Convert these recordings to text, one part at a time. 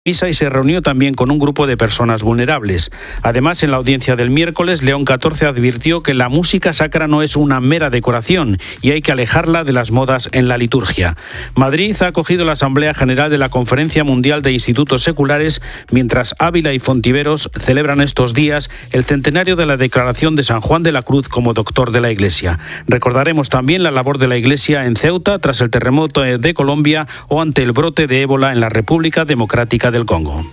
misa y se reunió también con un grupo de personas vulnerables. Además, en la audiencia del miércoles, León XIV advirtió que la música sacra no es una mera decoración y hay que alejarla de las modas en la liturgia. Madrid ha acogido la Asamblea General de la Conferencia Mundial de Institutos Seculares, mientras Ávila y Fontiveros celebran estos días el centenario de la declaración de San Juan de la Cruz como doctor de la Iglesia. Recordaremos también la labor de la Iglesia en Ceuta tras el terremoto de Colombia o ante el brote de ébola en la República Democrática del Congo.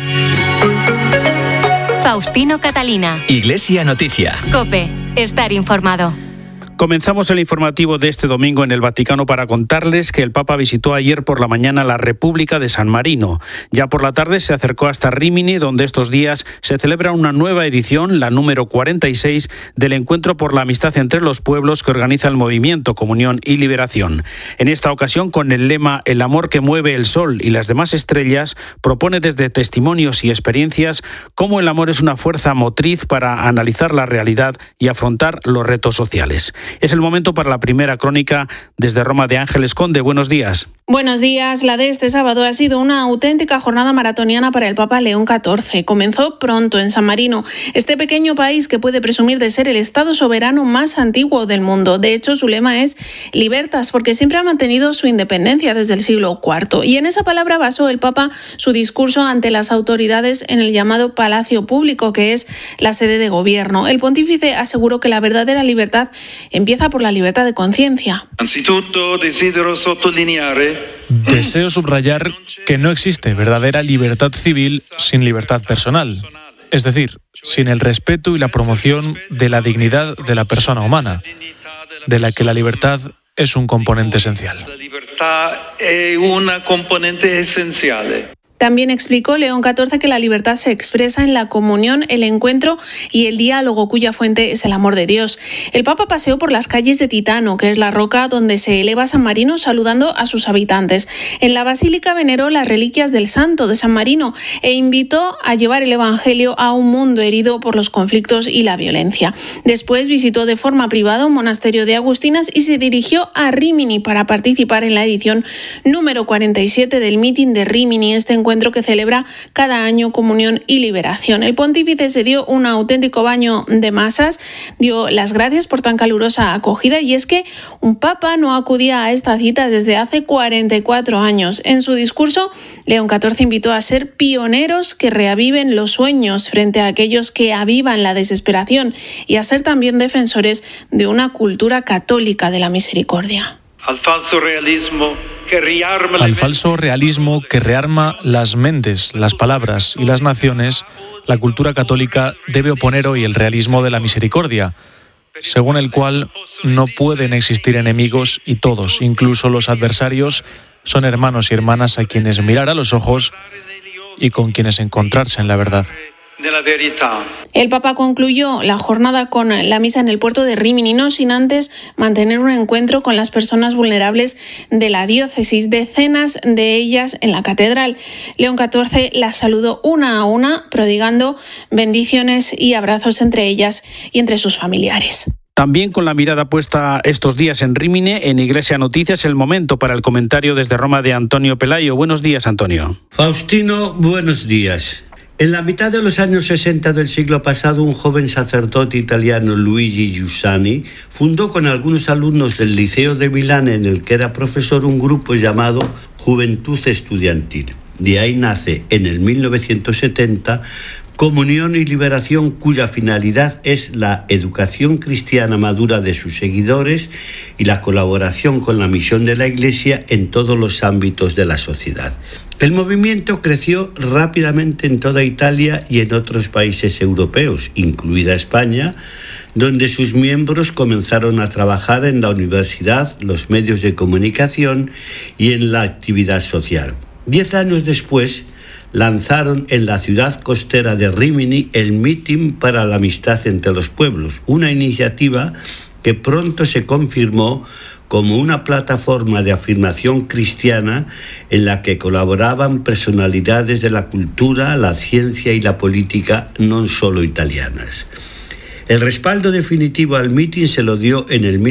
Faustino Catalina. Iglesia Noticia. COPE. Estar informado. Comenzamos el informativo de este domingo en el Vaticano para contarles que el Papa visitó ayer por la mañana la República de San Marino. Ya por la tarde se acercó hasta Rímini, donde estos días se celebra una nueva edición, la número 46, del Encuentro por la Amistad entre los Pueblos que organiza el movimiento Comunión y Liberación. En esta ocasión, con el lema «El amor que mueve el sol y las demás estrellas», propone desde testimonios y experiencias cómo el amor es una fuerza motriz para analizar la realidad y afrontar los retos sociales. Es el momento para la primera crónica desde Roma de Ángeles Conde. Buenos días. Buenos días. La de este sábado ha sido una auténtica jornada maratoniana para el Papa León XIV. Comenzó pronto en San Marino, este pequeño país que puede presumir de ser el Estado soberano más antiguo del mundo. De hecho, su lema es Libertas, porque siempre ha mantenido su independencia desde el siglo IV. Y en esa palabra basó el Papa su discurso ante las autoridades en el llamado Palacio Público, que es la sede de gobierno. El pontífice aseguró que la verdadera libertad empieza por la libertad de conciencia. Deseo subrayar que no existe verdadera libertad civil sin libertad personal, es decir, sin el respeto y la promoción de la dignidad de la persona humana, de la que la libertad es un componente esencial. También explicó León XIV que la libertad se expresa en la comunión, el encuentro y el diálogo, cuya fuente es el amor de Dios. El Papa paseó por las calles de Titano, que es la roca donde se eleva San Marino, saludando a sus habitantes. En la basílica veneró las reliquias del santo de San Marino e invitó a llevar el Evangelio a un mundo herido por los conflictos y la violencia. Después visitó de forma privada un monasterio de agustinas y se dirigió a Rímini para participar en la edición número 47 del Meeting de Rímini, este encuentro que celebra cada año Comunión y Liberación. El pontífice se dio un auténtico baño de masas, dio las gracias por tan calurosa acogida, y es que un papa no acudía a esta cita desde hace 44 años. En su discurso, León XIV invitó a ser pioneros que reaviven los sueños frente a aquellos que avivan la desesperación y a ser también defensores de una cultura católica de la misericordia. Al falso realismo que rearma las mentes, las palabras y las naciones, la cultura católica debe oponer hoy el realismo de la misericordia, según el cual no pueden existir enemigos y todos, incluso los adversarios, son hermanos y hermanas a quienes mirar a los ojos y con quienes encontrarse en la verdad. El Papa concluyó la jornada con la misa en el puerto de Rímini, no sin antes mantener un encuentro con las personas vulnerables de la diócesis, decenas de ellas en la catedral. León XIV las saludó una a una, prodigando bendiciones y abrazos entre ellas y entre sus familiares. También con la mirada puesta estos días en Rímini, en Iglesia Noticias, el momento para el comentario desde Roma de Antonio Pelayo. Buenos días, Antonio. Faustino, buenos días. En la mitad de los años 60 del siglo pasado, un joven sacerdote italiano, Luigi Giussani, fundó con algunos alumnos del Liceo de Milán, en el que era profesor, un grupo llamado Juventud Estudiantil. De ahí nace, en el 1970, Comunión y Liberación, cuya finalidad es la educación cristiana madura de sus seguidores y la colaboración con la misión de la Iglesia en todos los ámbitos de la sociedad. El movimiento creció rápidamente en toda Italia y en otros países europeos, incluida España, donde sus miembros comenzaron a trabajar en la universidad, los medios de comunicación y en la actividad social. 10 años después, lanzaron en la ciudad costera de Rímini el Meeting para la Amistad entre los Pueblos, una iniciativa que pronto se confirmó como una plataforma de afirmación cristiana en la que colaboraban personalidades de la cultura, la ciencia y la política no solo italianas. El respaldo definitivo al mitin se lo dio en el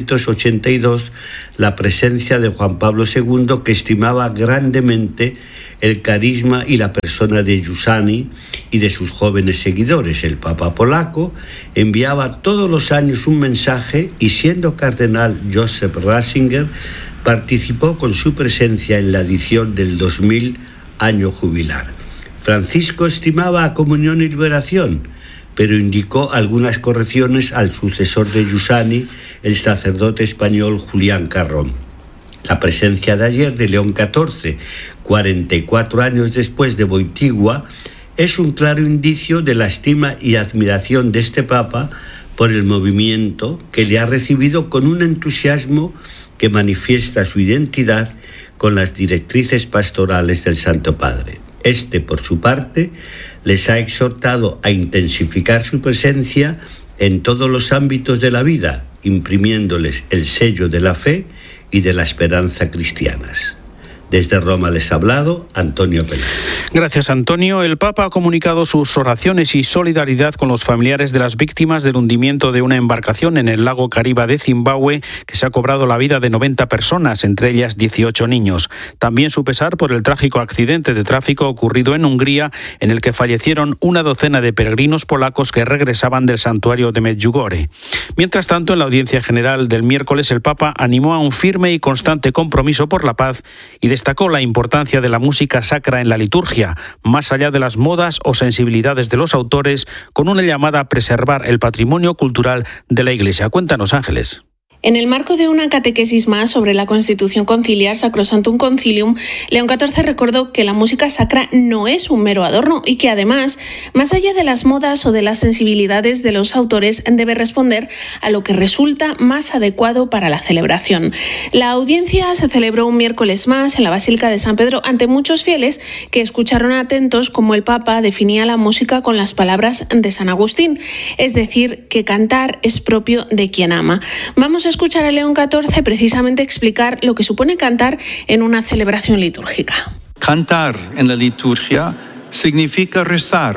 1982 la presencia de Juan Pablo II, que estimaba grandemente el carisma y la persona de Giussani y de sus jóvenes seguidores. El Papa polaco enviaba todos los años un mensaje y, siendo cardenal Joseph Ratzinger, participó con su presencia en la edición del 2000, año jubilar. Francisco estimaba a Comunión y Liberación, pero indicó algunas correcciones al sucesor de Giussani, el sacerdote español Julián Carrón. La presencia de ayer de León XIV, 44 años después de Wojtyła, es un claro indicio de la estima y admiración de este Papa por el movimiento, que le ha recibido con un entusiasmo que manifiesta su identidad con las directrices pastorales del Santo Padre. Este, por su parte, les ha exhortado a intensificar su presencia en todos los ámbitos de la vida, imprimiéndoles el sello de la fe y de la esperanza cristianas. Desde Roma les ha hablado Antonio Peláez. Gracias, Antonio. El Papa ha comunicado sus oraciones y solidaridad con los familiares de las víctimas del hundimiento de una embarcación en el lago Kariba de Zimbabue, que se ha cobrado la vida de 90 personas, entre ellas 18 niños. También su pesar por el trágico accidente de tráfico ocurrido en Hungría, en el que fallecieron una docena de peregrinos polacos que regresaban del santuario de Medjugorje. Mientras tanto, en la audiencia general del miércoles, el Papa animó a un firme y constante compromiso por la paz y destacó la importancia de la música sacra en la liturgia, más allá de las modas o sensibilidades de los autores, con una llamada a preservar el patrimonio cultural de la Iglesia. Cuéntanos, Ángeles. En el marco de una catequesis más sobre la Constitución Conciliar Sacrosanctum Concilium, León XIV recordó que la música sacra no es un mero adorno y que además, más allá de las modas o de las sensibilidades de los autores, debe responder a lo que resulta más adecuado para la celebración. La audiencia se celebró un miércoles más en la Basílica de San Pedro ante muchos fieles que escucharon atentos cómo el Papa definía la música con las palabras de San Agustín, es decir, que cantar es propio de quien ama. Vamos a escuchar a León XIV precisamente explicar lo que supone cantar en una celebración litúrgica. Cantar en la liturgia significa rezar,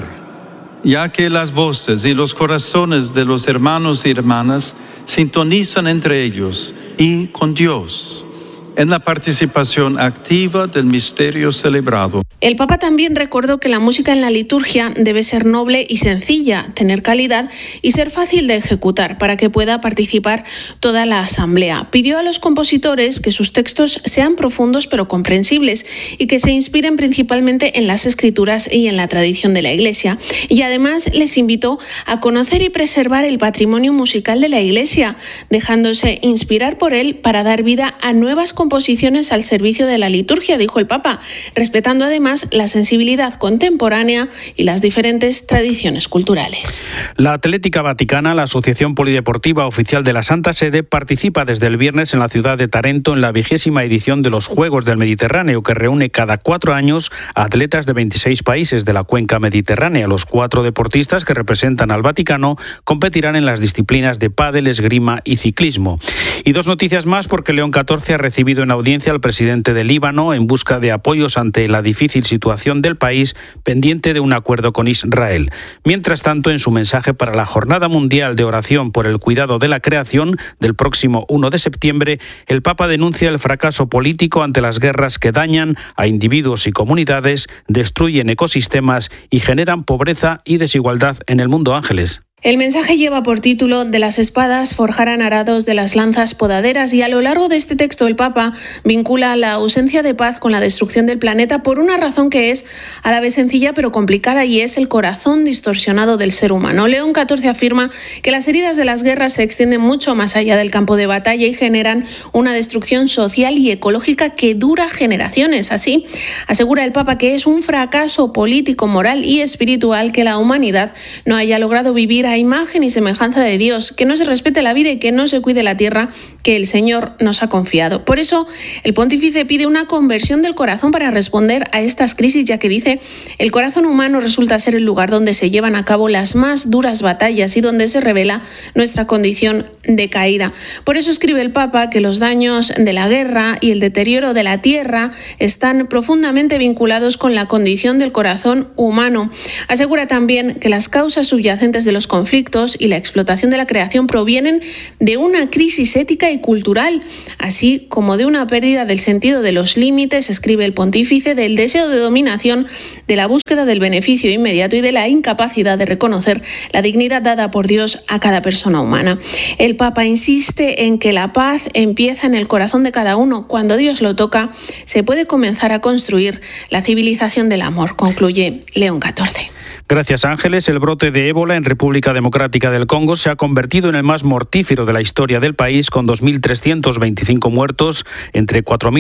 ya que las voces y los corazones de los hermanos y hermanas sintonizan entre ellos y con Dios, en la participación activa del misterio celebrado. El Papa también recordó que la música en la liturgia debe ser noble y sencilla, tener calidad y ser fácil de ejecutar para que pueda participar toda la asamblea. Pidió a los compositores que sus textos sean profundos pero comprensibles y que se inspiren principalmente en las escrituras y en la tradición de la Iglesia. Y además les invitó a conocer y preservar el patrimonio musical de la Iglesia, dejándose inspirar por él para dar vida a nuevas composiciones al servicio de la liturgia, dijo el Papa, respetando además la sensibilidad contemporánea y las diferentes tradiciones culturales. La Atlética Vaticana, la asociación polideportiva oficial de la Santa Sede, participa desde el viernes en la ciudad de Tarento en la 20ª edición de los Juegos del Mediterráneo, que reúne cada 4 años a atletas de 26 países de la cuenca mediterránea. Los 4 deportistas que representan al Vaticano competirán en las disciplinas de pádel, esgrima y ciclismo. Y 2 noticias más, porque León XIV ha recibido en audiencia al presidente de Líbano en busca de apoyos ante la difícil situación del país pendiente de un acuerdo con Israel. Mientras tanto, en su mensaje para la Jornada Mundial de Oración por el Cuidado de la Creación del próximo 1 de septiembre, el Papa denuncia el fracaso político ante las guerras que dañan a individuos y comunidades, destruyen ecosistemas y generan pobreza y desigualdad en el mundo. Ángeles. El mensaje lleva por título "De las espadas forjarán arados, de las lanzas podaderas", y a lo largo de este texto el Papa vincula la ausencia de paz con la destrucción del planeta por una razón que es a la vez sencilla pero complicada, y es el corazón distorsionado del ser humano. León XIV afirma que las heridas de las guerras se extienden mucho más allá del campo de batalla y generan una destrucción social y ecológica que dura generaciones. Así, asegura el Papa que es un fracaso político, moral y espiritual que la humanidad no haya logrado vivir a imagen y semejanza de Dios, que no se respete la vida y que no se cuide la tierra que el Señor nos ha confiado. Por eso, el pontífice pide una conversión del corazón para responder a estas crisis, ya que dice: el corazón humano resulta ser el lugar donde se llevan a cabo las más duras batallas y donde se revela nuestra condición de caída. Por eso escribe el Papa que los daños de la guerra y el deterioro de la tierra están profundamente vinculados con la condición del corazón humano. Asegura también que las causas subyacentes de los conflictos y la explotación de la creación provienen de una crisis ética y cultural, así como de una pérdida del sentido de los límites, escribe el pontífice, del deseo de dominación, de la búsqueda del beneficio inmediato y de la incapacidad de reconocer la dignidad dada por Dios a cada persona humana. El Papa insiste en que la paz empieza en el corazón de cada uno. Cuando Dios lo toca, se puede comenzar a construir la civilización del amor, concluye León XIV. Gracias, Ángeles. El brote de ébola en República Democrática del Congo se ha convertido en el más mortífero de la historia del país, con 2.325 muertos, entre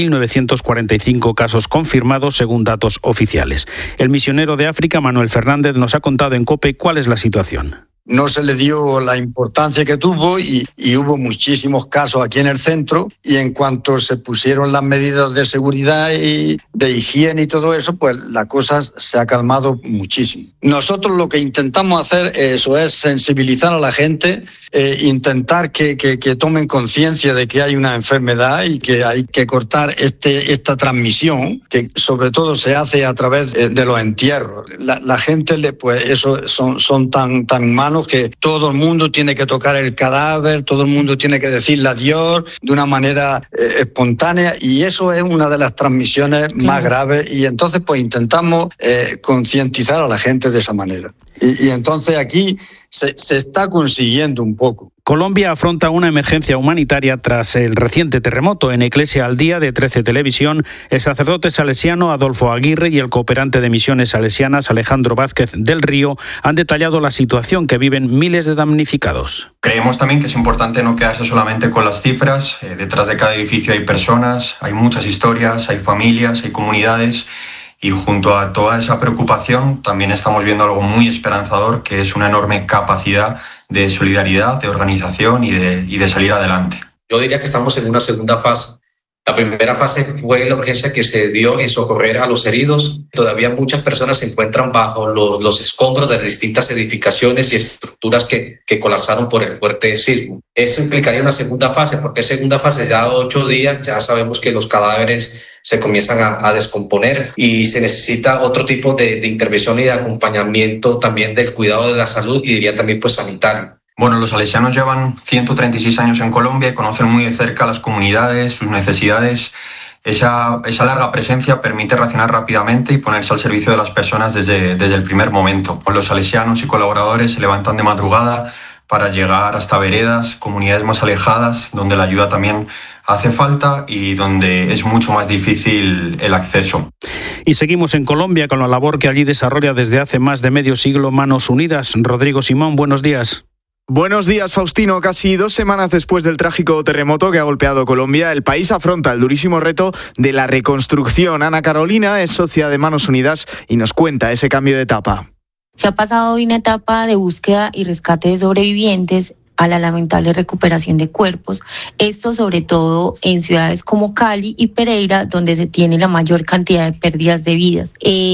4.945 casos confirmados, según datos oficiales. El misionero de África, Manuel Fernández, nos ha contado en COPE cuál es la situación. No se le dio la importancia que tuvo y hubo muchísimos casos aquí en el centro, y en cuanto se pusieron las medidas de seguridad y de higiene y todo eso, pues la cosa se ha calmado muchísimo. Nosotros lo que intentamos hacer eso es sensibilizar a la gente, intentar que tomen conciencia de que hay una enfermedad y que hay que cortar esta transmisión, que sobre todo se hace a través de los entierros. La gente, pues eso son tan malos que todo el mundo tiene que tocar el cadáver, todo el mundo tiene que decirle adiós de una manera espontánea, y eso es una de las transmisiones más graves, y entonces pues intentamos concientizar a la gente de esa manera. Y entonces aquí se está consiguiendo un poco. Colombia afronta una emergencia humanitaria tras el reciente terremoto. En Iglesia al Día de 13 Televisión, el sacerdote salesiano Adolfo Aguirre y el cooperante de misiones salesianas Alejandro Vázquez del Río han detallado la situación que viven miles de damnificados. Creemos también que es importante no quedarse solamente con las cifras. Detrás de cada edificio hay personas, hay muchas historias, hay familias, hay comunidades. Y junto a toda esa preocupación también estamos viendo algo muy esperanzador, que es una enorme capacidad de solidaridad, de organización y de salir adelante. Yo diría que estamos en una segunda fase. La primera fase fue la urgencia que se dio en socorrer a los heridos. Todavía muchas personas se encuentran bajo los escombros de distintas edificaciones y estructuras que colapsaron por el fuerte sismo. Eso implicaría una segunda fase, porque segunda fase ya 8 días, ya sabemos que los cadáveres se comienzan a descomponer y se necesita otro tipo de intervención y de acompañamiento también del cuidado de la salud, y diría también pues sanitario. Bueno, los salesianos llevan 136 años en Colombia y conocen muy de cerca las comunidades, sus necesidades. Esa larga presencia permite reaccionar rápidamente y ponerse al servicio de las personas desde el primer momento. Los salesianos y colaboradores se levantan de madrugada para llegar hasta veredas, comunidades más alejadas, donde la ayuda también hace falta y donde es mucho más difícil el acceso. Y seguimos en Colombia con la labor que allí desarrolla desde hace más de medio siglo Manos Unidas. Rodrigo Simón, buenos días. Buenos días, Faustino. Casi 2 semanas después del trágico terremoto que ha golpeado Colombia, el país afronta el durísimo reto de la reconstrucción. Ana Carolina es socia de Manos Unidas y nos cuenta ese cambio de etapa. Se ha pasado de una etapa de búsqueda y rescate de sobrevivientes a la lamentable recuperación de cuerpos, esto sobre todo en ciudades como Cali y Pereira, donde se tiene la mayor cantidad de pérdidas de vidas.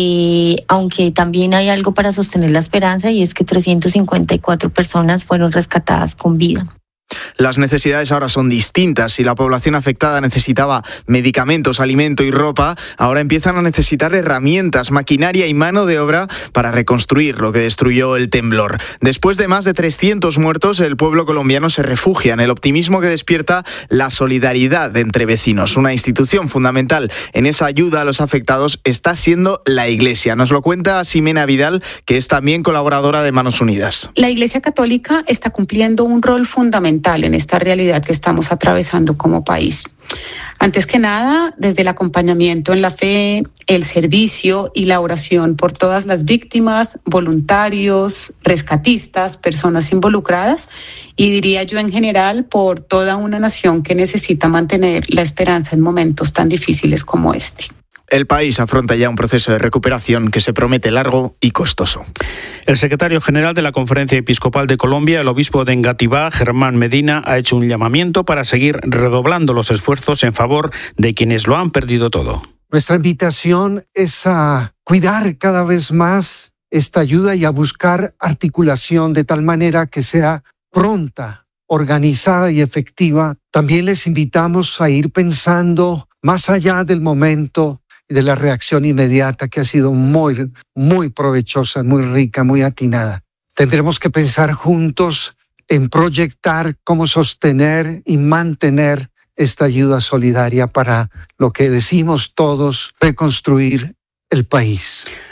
Aunque también hay algo para sostener la esperanza, y es que 354 personas fueron rescatadas con vida. Las necesidades ahora son distintas. Si la población afectada necesitaba medicamentos, alimento y ropa, ahora empiezan a necesitar herramientas, maquinaria y mano de obra para reconstruir lo que destruyó el temblor. Después de más de 300 muertos, el pueblo colombiano se refugia en el optimismo que despierta la solidaridad entre vecinos. Una institución fundamental en esa ayuda a los afectados está siendo la Iglesia. Nos lo cuenta Ximena Vidal, que es también colaboradora de Manos Unidas. La Iglesia Católica está cumpliendo un rol fundamental en esta realidad que estamos atravesando como país. Antes que nada, desde el acompañamiento en la fe, el servicio y la oración por todas las víctimas, voluntarios, rescatistas, personas involucradas, y diría yo en general por toda una nación que necesita mantener la esperanza en momentos tan difíciles como este. El país afronta ya un proceso de recuperación que se promete largo y costoso. El secretario general de la Conferencia Episcopal de Colombia, el obispo de Engativá, Germán Medina, ha hecho un llamamiento para seguir redoblando los esfuerzos en favor de quienes lo han perdido todo. Nuestra invitación es a cuidar cada vez más esta ayuda y a buscar articulación de tal manera que sea pronta, organizada y efectiva. También les invitamos a ir pensando más allá del momento y de la reacción inmediata, que ha sido muy provechosa, muy rica, muy atinada. Tendremos que pensar juntos en proyectar cómo sostener y mantener esta ayuda solidaria para lo que decimos todos, reconstruir el país.